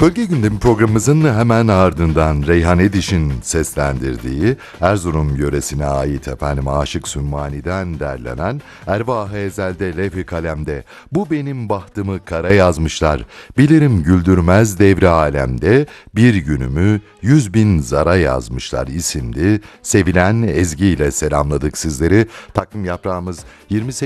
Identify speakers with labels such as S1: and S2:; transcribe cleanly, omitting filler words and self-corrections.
S1: Bölge Gündemi programımızın hemen ardından Reyhan Ediş'in seslendirdiği Erzurum yöresine ait Aşık Sümmani'den derlenen Ervah-ı Ezel'de Levh-i Kalem'de bu benim bahtımı kara yazmışlar, bilirim güldürmez devri alemde, bir günümü 100.000 zara yazmışlar isimli sevilen ezgiyle selamladık sizleri. Takvim yaprağımız 28